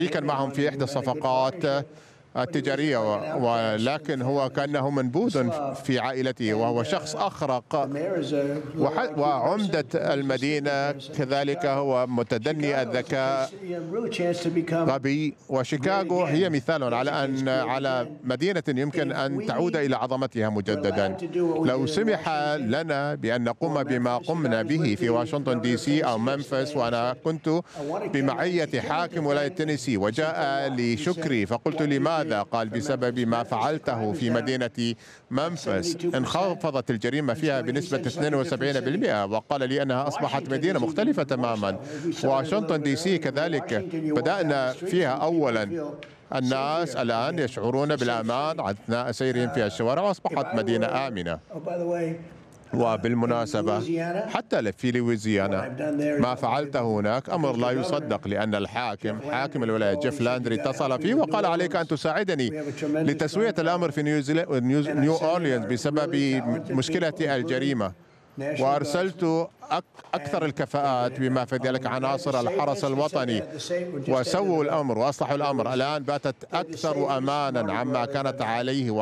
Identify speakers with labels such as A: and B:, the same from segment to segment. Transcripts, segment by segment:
A: كان معهم في إحدى الصفقات التجارية، ولكن هو كأنه منبوذ في عائلته، وهو شخص أخرق. وعمدة المدينة كذلك هو متدني الذكاء، غبي. وشيكاغو هي مثال على مدينة يمكن أن تعود إلى عظمتها مجددا. لو سمح لنا بأن نقوم بما قمنا به في واشنطن دي سي أو منفس، وأنا كنت بمعية حاكم ولاية تينيسي وجاء لشكري فقلت لماذا؟ قال بسبب ما فعلته في مدينة منفس. انخفضت الجريمة فيها بنسبة 72%، وقال لي أنها أصبحت مدينة مختلفة تماما. واشنطن دي سي كذلك بدأنا فيها أولا، الناس الآن يشعرون بالأمان أثناء سيرهم في الشوارع، وأصبحت مدينة آمنة. وبالمناسبة حتى في لويزيانا ما فعلته هناك أمر لا يصدق، لأن حاكم الولاية جيف لاندري اتصل فيه وقال عليك أن تساعدني لتسوية الأمر في نيو أورليانز بسبب مشكلة الجريمة. وأرسلت أكثر الكفاءات بما في ذلك عناصر الحرس الوطني، وسووا الأمر وأصلحوا الأمر. الآن باتت أكثر أمانا عما كانت عليه،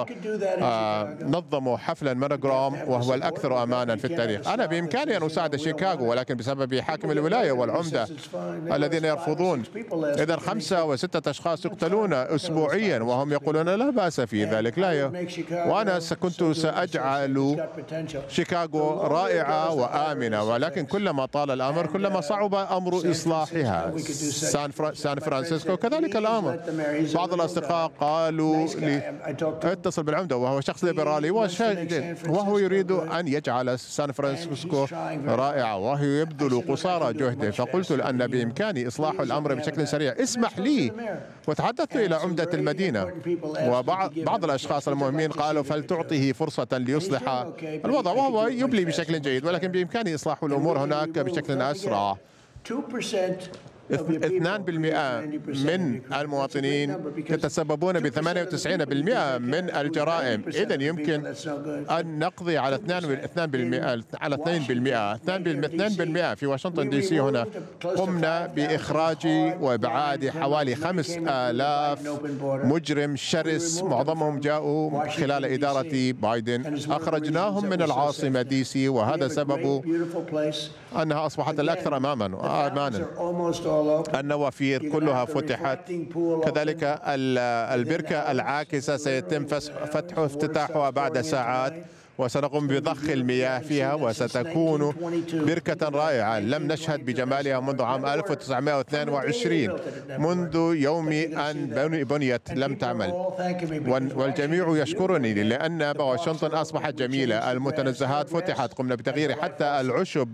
A: نظموا حفلا مونوغرام وهو الأكثر أمانا في التاريخ. أنا بإمكاني أن أساعد شيكاغو، ولكن بسبب حاكم الولاية والعمدة الذين يرفضون. إذا 5 و6 أشخاص يقتلون أسبوعيا وهم يقولون لا بأس في ذلك. وأنا كنت سأجعل شيكاغو رائعة وآمنة، ولكن كلما طال الأمر كلما صعب أمر إصلاحها. سان فرانسيسكو كذلك الأمر. بعض الأصدقاء قالوا لي اتصل بالعمدة، وهو شخص ليبرالي وهو يريد أن يجعل سان فرانسيسكو رائعة، وهو يبذل قصارى جهده. فقلت أن بإمكاني إصلاح الأمر بشكل سريع، اسمح لي. وتحدثت إلى عمدة المدينة، وبعض الأشخاص المهمين قالوا فلتعطيه فرصة ليصلح الوضع، وهو يبلي بشكل جيد، ولكن بإمكانه إصلاح الأمور هناك بشكل أسرع. 2% من المواطنين يتسببون ب 98% من الجرائم. إذن يمكن أن نقضي على 2% في واشنطن دي سي. هنا قمنا بإخراج وإبعاد حوالي 5000 مجرم شرس، معظمهم جاءوا خلال إدارة بايدن. أخرجناهم من العاصمة دي سي، وهذا سبب أنها أصبحت الأكثر أمانا. النوافير كلها فتحت، كذلك البركة العاكسة سيتم افتتاحها بعد ساعات، وسنقوم بضخ المياه فيها، وستكون بركة رائعة لم نشهد بجمالها منذ عام 1922، منذ يوم أن بنيت لم تعمل. والجميع يشكرني لأن واشنطن أصبحت جميلة. المتنزهات فتحت، قمنا بتغيير حتى العشب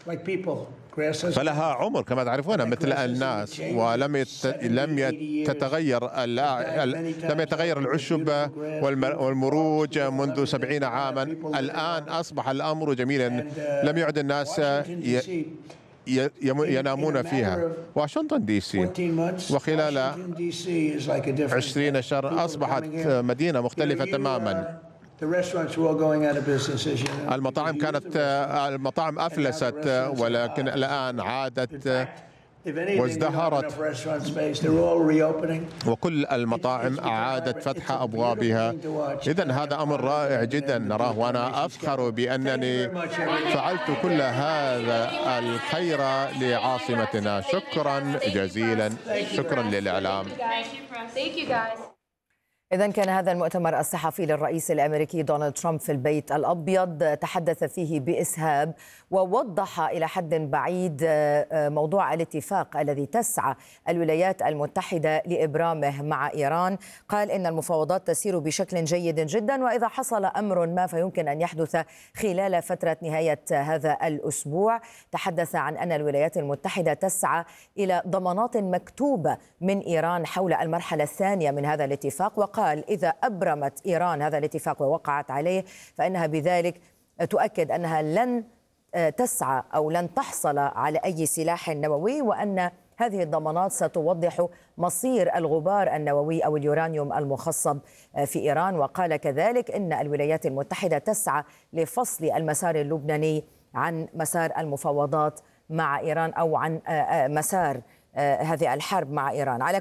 A: فلها عمر كما تعرفون مثل الناس، ولم يتغير العشب والمروج منذ 70 عاما. الآن أصبح الأمر جميلا، لم يعد الناس ينامون فيها. واشنطن دي سي وخلال 20 شهر أصبحت مدينة مختلفة تماما. المطاعم أفلست، ولكن الآن عادت وازدهرت، وكل المطاعم أعادت فتح أبوابها. إذن هذا أمر رائع جدا نراه، وأنا أفخر بأنني فعلت كل هذا الخير لعاصمتنا. شكرا جزيلا، شكرا للإعلام.
B: إذن كان هذا المؤتمر الصحفي للرئيس الأمريكي دونالد ترامب في البيت الأبيض، تحدث فيه بإسهاب ووضح إلى حد بعيد موضوع الاتفاق الذي تسعى الولايات المتحدة لإبرامه مع إيران. قال إن المفاوضات تسير بشكل جيد جدا، وإذا حصل أمر ما فيمكن أن يحدث خلال فترة نهاية هذا الأسبوع. تحدث عن أن الولايات المتحدة تسعى إلى ضمانات مكتوبة من إيران حول المرحلة الثانية من هذا الاتفاق، وقال إذا أبرمت إيران هذا الاتفاق ووقعت عليه فإنها بذلك تؤكد أنها لن تسعى أو لن تحصل على أي سلاح نووي، وأن هذه الضمانات ستوضح مصير الغبار النووي أو اليورانيوم المخصب في إيران. وقال كذلك إن الولايات المتحدة تسعى لفصل المسار اللبناني عن مسار المفاوضات مع إيران أو عن مسار هذه الحرب مع إيران.